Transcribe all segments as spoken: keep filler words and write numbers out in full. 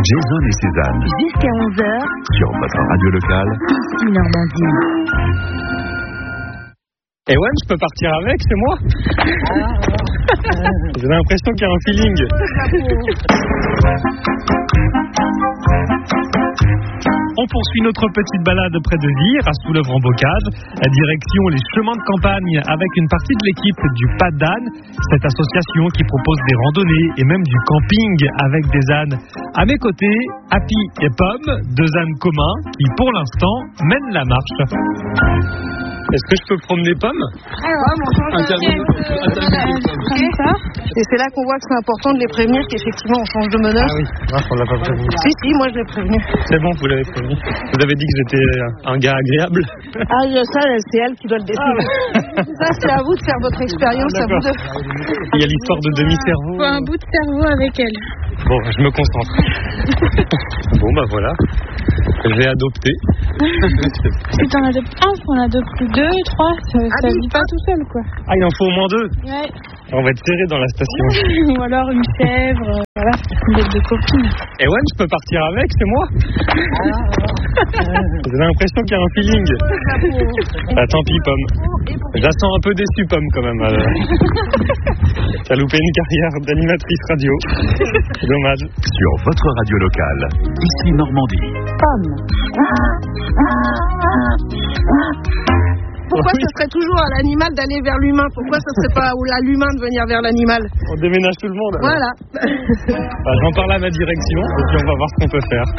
Jason et Cézanne. Jusqu'à onze heures. Sur votre radio locale. Ici Normandie. Ewan, je peux partir avec, c'est moi. J'ai l'impression qu'il y a un feeling. On poursuit notre petite balade près de Vire, à Soulèvre-en-Bocage. La direction les chemins de campagne avec une partie de l'équipe du Pas d'âne, cette association qui propose des randonnées et même du camping avec des ânes. À mes côtés, Happy et Pomme, deux ânes communs qui pour l'instant mènent la marche. Est-ce que je peux promener Pomme? Alors, on change comme ça. Et c'est là qu'on voit que c'est important de les prévenir qu'effectivement on change de meneur. Ah oui, ah, on l'a pas prévenu. Si, si, moi je l'ai prévenu. C'est bon, vous l'avez prévenu. Vous avez dit que j'étais un gars agréable. Ah, ça, c'est elle qui doit le décider. Ça, c'est à vous de faire votre expérience, à vous de... Il y a l'histoire de demi-cerveau. Il faut un bout de cerveau avec elle. Bon, je me concentre. Bon, bah voilà. Je vais adopter. Si t'en adoptes un, si on adopte deux, trois, ça, ça vit pas tout seul, quoi. Ah, il en faut au moins deux. Ouais. On va être serré dans la station. Ou alors une chèvre, euh, voilà, une bête de copine. Ewan, je peux partir avec, c'est moi. J'ai l'impression qu'il y a un feeling. Ah, tant pis, Pomme. Je la sens un peu déçue, Pomme, quand même. Euh... T'as loupé une carrière d'animatrice radio. C'est dommage. Sur votre radio locale, ici Normandie. Pomme. Pourquoi oui. Ce serait toujours à l'animal d'aller vers l'humain? Pourquoi ce serait pas à l'humain de venir vers l'animal? On déménage tout le monde. Alors. Voilà. Bah, j'en parle à ma direction et puis on va voir ce qu'on peut faire.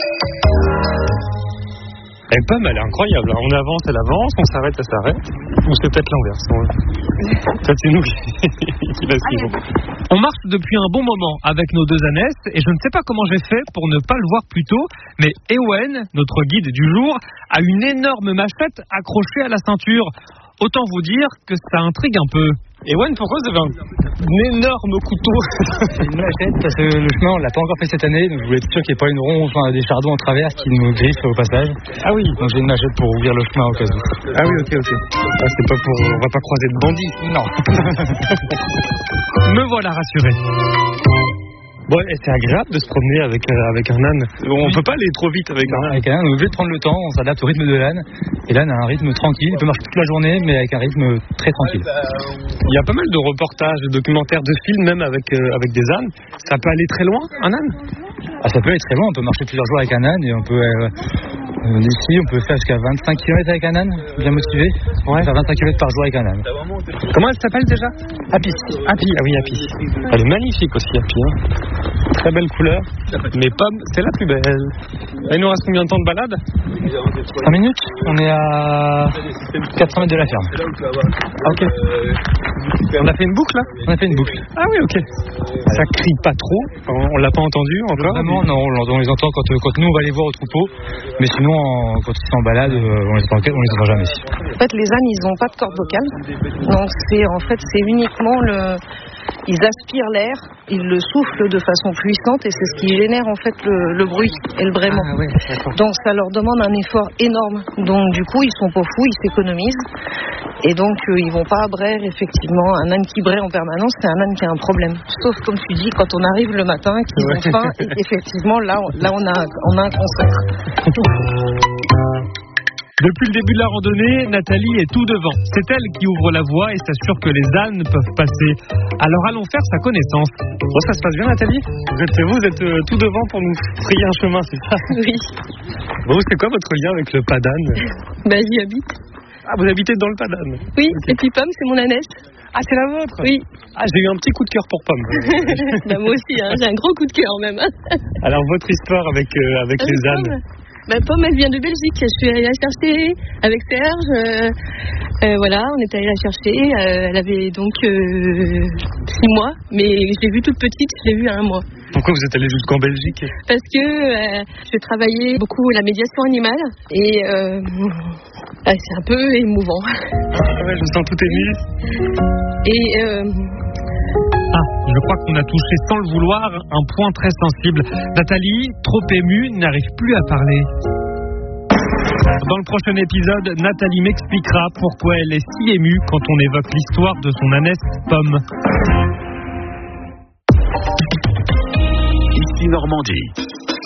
Et Pomme, elle est incroyable. On avance, elle avance, on s'arrête, elle s'arrête. Ou c'est peut-être l'inverse. Peut-être c'est nous qui la suivons. On marche depuis un bon moment avec nos deux ânesses et je ne sais pas comment j'ai fait pour ne pas le voir plus tôt, mais Ewan, notre guide du jour, a une énorme machette accrochée à la ceinture. Autant vous dire que ça intrigue un peu. Ewan, pourquoi vous avez un, un énorme couteau? Une machette parce que le chemin on l'a pas encore fait cette année, donc je voulais être sûr qu'il n'y ait pas une ronce, enfin, des chardons en travers qui nous griffent au passage. Ah oui. Donc j'ai une machette pour ouvrir le chemin au cas où. Ah oui, ok, ok. Ah, c'est pas pour, on va pas croiser de bandits. Non. Me voilà rassuré. Bon, c'est agréable de se promener avec, euh, avec un âne. On oui. peut pas aller trop vite avec un âne. Avec un âne, on est obligé de prendre le temps, on s'adapte au rythme de l'âne. Et l'âne a un rythme tranquille, il peut marcher toute la journée, mais avec un rythme très tranquille. Il y a pas mal de reportages, de documentaires, de films, même avec, euh, avec des ânes. Ça peut aller très loin, un âne? Ah, ça peut aller très loin, on peut marcher plusieurs jours avec un âne et on peut... Euh, euh, d'ici, on peut faire jusqu'à vingt-cinq kilomètres avec un âne, bien motivé. On peut faire vingt-cinq kilomètres par jour avec un âne. Comment elle s'appelle déjà? Happy. Happy, ah oui, Happy. Elle est magnifique aussi, Happy. Hein. Très belle couleur. Mais Pomme, c'est la plus belle. Il nous reste combien de temps de balade? cinq minutes. On est à quatre cents mètres de la ferme. Ah, ok. On a fait une boucle là? On a fait une boucle. Ah oui, ok. Ça crie pas trop? On l'a pas entendu encore? Vraiment, non. On les entend quand, quand nous on va les voir au troupeau. Mais sinon, en, quand ils sont en balade, on les entend, on les entend jamais. En fait, les ânes, ils n'ont pas de corde vocale. Donc, c'est en fait, c'est uniquement le. Ils aspirent l'air, ils le soufflent de façon puissante et c'est ce qui génère en fait le, le bruit et le braiement. Ah, oui, donc ça leur demande un effort énorme. Donc du coup ils sont pas fous, ils s'économisent et donc euh, ils vont pas braire effectivement. Un âne qui braie en permanence, c'est un âne qui a un problème. Sauf comme tu dis, quand on arrive le matin, qu'ils ouais. ont faim et qu'effectivement là, on, là on a, on a un concert. Depuis le début de la randonnée, Nathalie est tout devant. C'est elle qui ouvre la voie et s'assure que les ânes peuvent passer. Alors allons faire sa connaissance. Bon, ça se passe bien, Nathalie? Vous êtes, vous êtes euh, tout devant pour nous frayer un chemin, c'est ça? Oui. Bon, c'est quoi votre lien avec le Pas d'âne? Bah, j'y habite. Ah, vous habitez dans le Pas d'âne? Oui, okay. Et puis Pomme, c'est mon ânesse. Ah, c'est la vôtre? Oui. Ah, j'ai eu un petit coup de cœur pour Pomme. Bah, moi aussi, hein, j'ai un gros coup de cœur même. Alors, votre histoire avec, euh, avec les ânes? Pomme. Bah, Pomme, elle vient de Belgique. Je suis allée la chercher avec Serge. Euh, euh, voilà, on est allé la chercher. Euh, elle avait donc euh, six mois, mais je l'ai vue toute petite, je l'ai vue à un mois. Pourquoi vous êtes allé jusqu'en Belgique? Parce que euh, je travaillais beaucoup la médiation animale et euh, ah, c'est un peu émouvant. Ah ouais, je me sens tout ému. Et... Euh, Ah, je crois qu'on a touché sans le vouloir un point très sensible. Nathalie, trop émue, n'arrive plus à parler. Dans le prochain épisode, Nathalie m'expliquera pourquoi elle est si émue quand on évoque l'histoire de son ânesse Pomme. Ici Normandie.